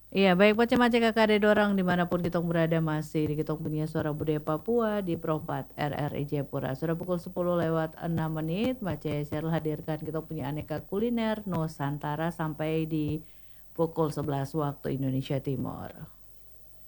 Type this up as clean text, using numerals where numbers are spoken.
Iya, baik macam-macam kakak dorang dimanapun kita berada masih di kita punya Suara Budaya Papua di Pro 4 RRI Jayapura. Sudah pukul 10:06, Mace Sheryl hadirkan kita punya aneka kuliner Nusantara sampai di pukul 11 waktu Indonesia Timur.